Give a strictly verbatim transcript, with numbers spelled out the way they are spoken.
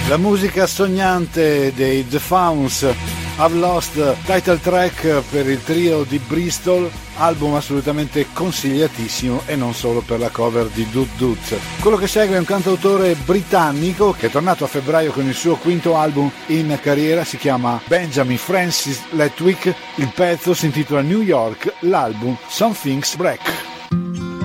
La musica sognante dei The Fauns, I've Lost, title track per il trio di Bristol, album assolutamente consigliatissimo e non solo per la cover di Doot Doot. Quello che segue è un cantautore britannico che è tornato a febbraio con il suo quinto album in carriera, si chiama Benjamin Francis Letwick, il pezzo si intitola New York, l'album Some Things Break.